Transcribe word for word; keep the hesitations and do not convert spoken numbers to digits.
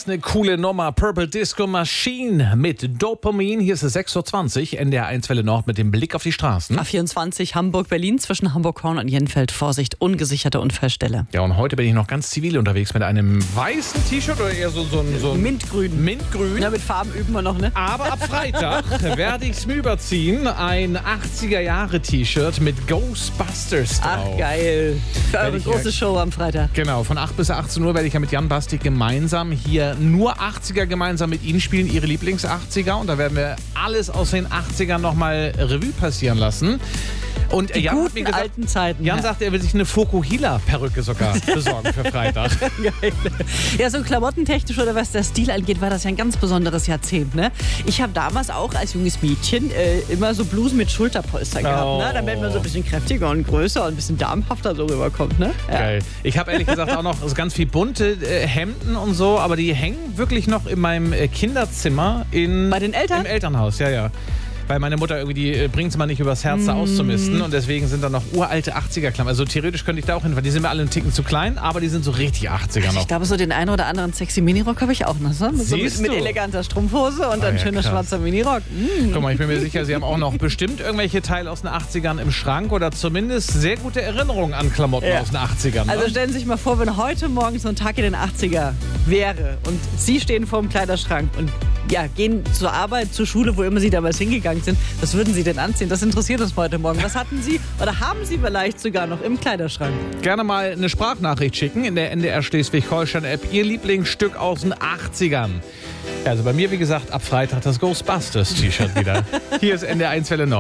ist eine coole Nummer. Purple Disco Machine mit Dopamin. Hier ist es sechs Uhr zwanzig, N D R eins Welle Nord mit dem Blick auf die Straßen. A vierundzwanzig Hamburg-Berlin zwischen Hamburg-Horn und Jenfeld. Vorsicht, ungesicherte Unfallstelle. Ja, und heute bin ich noch ganz zivil unterwegs mit einem weißen T-Shirt oder eher so, so, ein, so ein Mintgrün. Mintgrün. Ja, mit Farben üben wir noch, ne? Aber ab Freitag werde ich es mir überziehen. Ein achtziger-Jahre-T-Shirt mit Ghostbusters drauf. Ach, geil. Für eure ich große ja- Show am Freitag. Genau, von acht bis achtzehn Uhr werde ich ja mit Jan Basti gemeinsam hier nur achtziger gemeinsam mit Ihnen spielen, Ihre Lieblings-achtziger. Und da werden wir alles aus den achtzigern nochmal Revue passieren lassen. Und Die Jan hat guten mir gesagt, alten Zeiten. Jan ja. sagt, er will sich eine Fokuhila-Perücke sogar besorgen für Freitag. Geil. Ja, so klamottentechnisch oder was der Stil angeht, war das ja ein ganz besonderes Jahrzehnt. Ne? Ich habe damals auch als junges Mädchen äh, immer so Blusen mit Schulterpolster gehabt, Oh. ne? Damit man so ein bisschen kräftiger und größer und ein bisschen darmhafter so rüberkommt. Ne? Ja. Geil. Ich habe ehrlich gesagt auch noch so ganz viel bunte äh, Hemden und so, aber die hängen wirklich noch in meinem äh, Kinderzimmer in, Bei den Eltern? im Elternhaus, ja, ja. Weil meine Mutter irgendwie, die bringt es mal nicht übers Herz, da auszumisten. Und deswegen sind da noch uralte achtziger-Klamotten. Also theoretisch könnte ich da auch hin, weil die sind mir alle einen Ticken zu klein, aber die sind so richtig achtziger noch. Ich glaube, so den einen oder anderen sexy Minirock habe ich auch noch. So, so mit, Siehst mit du? eleganter Strumpfhose und Ah, ein ja, schöner krass. schwarzer Minirock. Mm. Guck mal, ich bin mir sicher, Sie haben auch noch bestimmt irgendwelche Teile aus den achtzigern im Schrank oder zumindest sehr gute Erinnerungen an Klamotten Ja. aus den achtzigern. Also Ne? stellen Sie sich mal vor, wenn heute Morgen so ein Tag in den achtziger wäre und Sie stehen vor dem Kleiderschrank und ja, gehen zur Arbeit, zur Schule, wo immer Sie damals hingegangen sind. Was würden Sie denn anziehen? Das interessiert uns heute Morgen. Was hatten Sie oder haben Sie vielleicht sogar noch im Kleiderschrank? Gerne mal eine Sprachnachricht schicken in der N D R Schleswig-Holstein-App. Ihr Lieblingsstück aus den achtzigern. Also bei mir, wie gesagt, ab Freitag das Ghostbusters-T-Shirt wieder. Hier ist N D R eins Welle Nord.